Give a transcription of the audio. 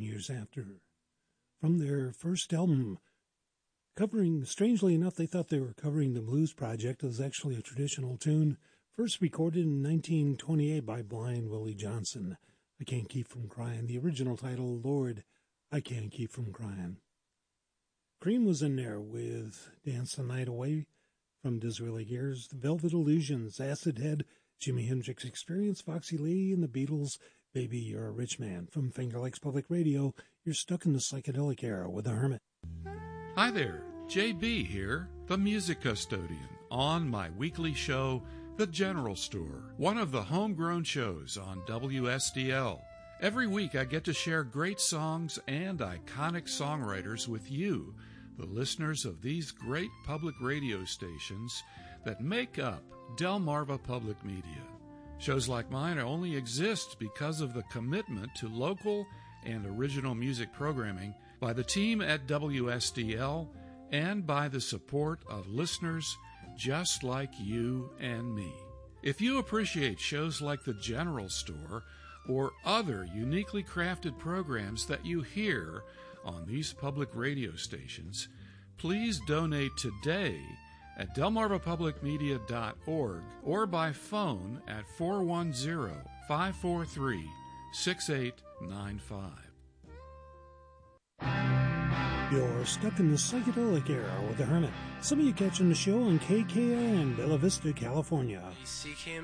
9 years after. From their first album, strangely enough, they thought they were covering the Blues Project. It was actually a traditional tune, first recorded in 1928 by Blind Willie Johnson. I Can't Keep From Crying. The original title, Lord, I Can't Keep From Crying. Cream was in there with Dance the Night Away from Disraeli Gears, The Velvet Illusions, Acid Head, Jimi Hendrix Experience, Foxy Lady, and the Beatles, Baby, You're a Rich Man. From Finger Lakes Public Radio, you're stuck in the psychedelic era with The Hermit. Hi there, JB here, the music custodian, on my weekly show, The General Store, one of the homegrown shows on WSDL. Every week I get to share great songs and iconic songwriters with you, the listeners of these great public radio stations that make up Delmarva Public Media. Shows like mine only exist because of the commitment to local and original music programming by the team at WSDL and by the support of listeners just like you and me. If you appreciate shows like The General Store or other uniquely crafted programs that you hear on these public radio stations, please donate today at delmarvapublicmedia.org or by phone at 410-543-6895. You're stuck in the psychedelic era with The Hermit. Some of you catching the show on KKRN, Bella Vista, California.